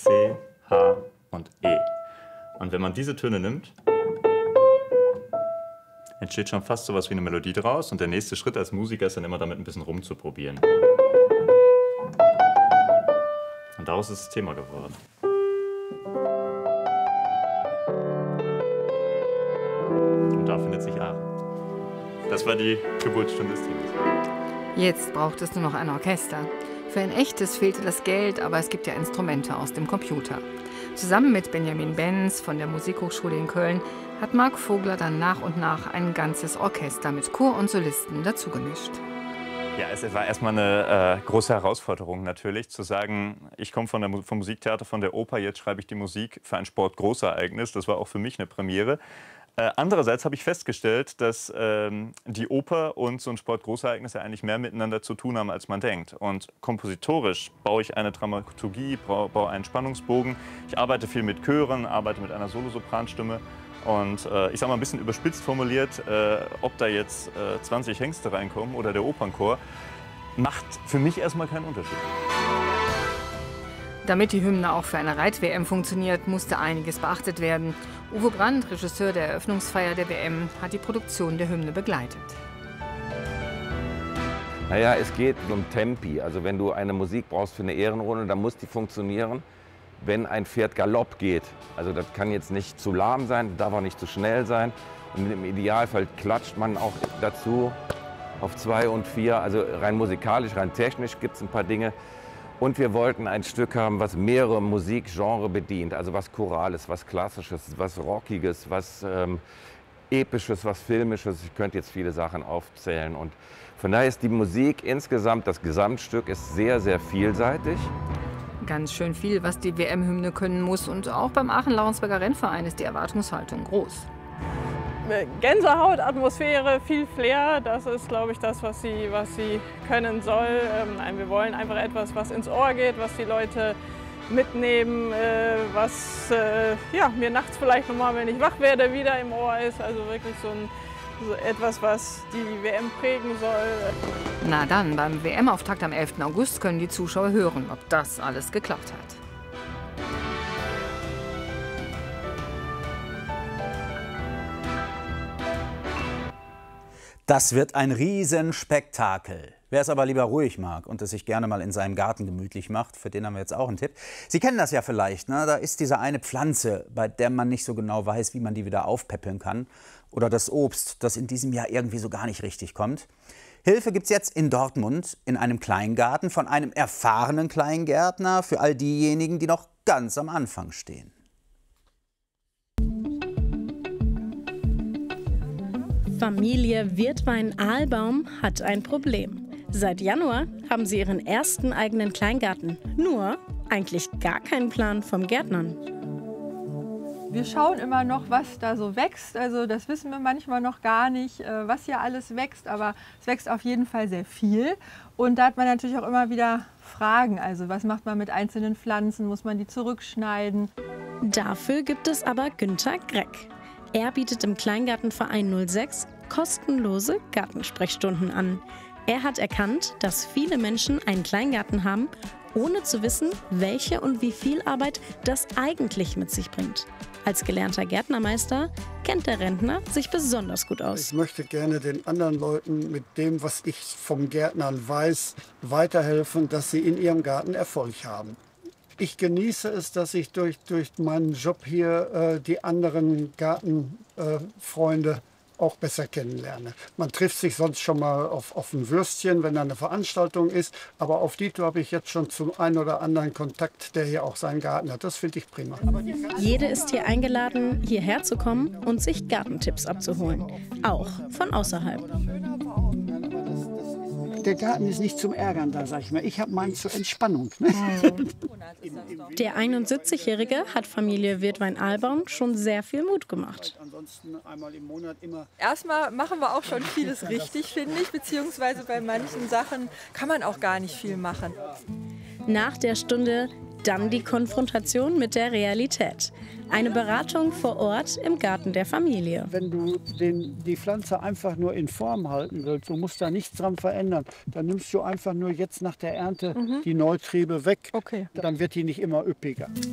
C, H und E. Und wenn man diese Töne nimmt, entsteht schon fast so was wie eine Melodie draus. Und der nächste Schritt als Musiker ist dann immer damit ein bisschen rumzuprobieren. Und daraus ist das Thema geworden. Und da findet sich Aachen. Das war die Geburtsstunde des Themas. Jetzt braucht es nur noch ein Orchester. Für ein echtes fehlte das Geld, aber es gibt ja Instrumente aus dem Computer. Zusammen mit Benjamin Benz von der Musikhochschule in Köln hat Marc Vogler dann nach und nach ein ganzes Orchester mit Chor und Solisten dazugemischt. Ja, es war erstmal eine große Herausforderung natürlich, zu sagen, ich komme vom Musiktheater, von der Oper, jetzt schreibe ich die Musik für ein Sportgroßereignis. Das war auch für mich eine Premiere. Andererseits habe ich festgestellt, dass die Oper und so ein Sportgroßereignis ja eigentlich mehr miteinander zu tun haben, als man denkt. Und kompositorisch baue ich eine Dramaturgie, baue einen Spannungsbogen. Ich arbeite viel mit Chören, arbeite mit einer Solosopranstimme. Und ich sage mal ein bisschen überspitzt formuliert, ob da jetzt 20 Hengste reinkommen oder der Opernchor, macht für mich erstmal keinen Unterschied. Damit die Hymne auch für eine Reit-WM funktioniert, musste einiges beachtet werden. Uwe Brandt, Regisseur der Eröffnungsfeier der WM, hat die Produktion der Hymne begleitet. Naja, es geht um Tempi. Also wenn du eine Musik brauchst für eine Ehrenrunde, dann muss die funktionieren, wenn ein Pferd Galopp geht. Also das kann jetzt nicht zu lahm sein, darf auch nicht zu schnell sein. Und im Idealfall klatscht man auch dazu auf 2 und 4. Also rein musikalisch, rein technisch gibt es ein paar Dinge. Und wir wollten ein Stück haben, was mehrere Musikgenres bedient. Also was Chorales, was Klassisches, was Rockiges, was Episches, was Filmisches. Ich könnte jetzt viele Sachen aufzählen. Und von daher ist die Musik insgesamt, das Gesamtstück ist sehr, sehr vielseitig. Ganz schön viel, was die WM-Hymne können muss. Und auch beim Aachen-Lauensberger Rennverein ist die Erwartungshaltung groß. Gänsehaut, Atmosphäre, viel Flair, das ist, glaube ich, das, was sie können soll. Wir wollen einfach etwas, was ins Ohr geht, was die Leute mitnehmen, was mir nachts vielleicht nochmal, wenn ich wach werde, wieder im Ohr ist. Also wirklich so etwas, was die WM prägen soll. Na dann, beim WM-Auftakt am 11. August können die Zuschauer hören, ob das alles geklappt hat. Das wird ein Riesenspektakel. Wer es aber lieber ruhig mag und es sich gerne mal in seinem Garten gemütlich macht, für den haben wir jetzt auch einen Tipp. Sie kennen das ja vielleicht, ne? Da ist diese eine Pflanze, bei der man nicht so genau weiß, wie man die wieder aufpäppeln kann. Oder das Obst, das in diesem Jahr irgendwie so gar nicht richtig kommt. Hilfe gibt es jetzt in Dortmund in einem Kleingarten von einem erfahrenen Kleingärtner für all diejenigen, die noch ganz am Anfang stehen. Familie Wirtwein-Ahlbaum hat ein Problem. Seit Januar haben sie ihren ersten eigenen Kleingarten. Nur eigentlich gar keinen Plan vom Gärtnern. Wir schauen immer noch, was da so wächst. Also das wissen wir manchmal noch gar nicht, was hier alles wächst. Aber es wächst auf jeden Fall sehr viel. Und da hat man natürlich auch immer wieder Fragen. Also was macht man mit einzelnen Pflanzen? Muss man die zurückschneiden? Dafür gibt es aber Günther Greck. Er bietet im Kleingartenverein 06 kostenlose Gartensprechstunden an. Er hat erkannt, dass viele Menschen einen Kleingarten haben, ohne zu wissen, welche und wie viel Arbeit das eigentlich mit sich bringt. Als gelernter Gärtnermeister kennt der Rentner sich besonders gut aus. Ich möchte gerne den anderen Leuten mit dem, was ich vom Gärtnern weiß, weiterhelfen, dass sie in ihrem Garten Erfolg haben. Ich genieße es, dass ich durch meinen Job hier die anderen Gartenfreunde auch besser kennenlerne. Man trifft sich sonst schon mal auf ein Würstchen, wenn da eine Veranstaltung ist. Aber auf die habe ich jetzt schon zum einen oder anderen Kontakt, der hier auch seinen Garten hat. Das finde ich prima. Jede ist hier eingeladen, hierher zu kommen und sich Gartentipps abzuholen. Auch von außerhalb. Der Garten ist nicht zum Ärgern da, sag ich mal. Ich habe meinen zur Entspannung. Ne? Der 71-Jährige hat Familie Wirtwein-Ahlbaum schon sehr viel Mut gemacht. Erstmal machen wir auch schon vieles richtig, finde ich. Beziehungsweise bei manchen Sachen kann man auch gar nicht viel machen. Nach der Stunde dann die Konfrontation mit der Realität. Eine Beratung vor Ort im Garten der Familie. Wenn du die Pflanze einfach nur in Form halten willst, du musst da nichts dran verändern, dann nimmst du einfach nur jetzt nach der Ernte die Neutriebe weg. Okay. Dann wird die nicht immer üppiger.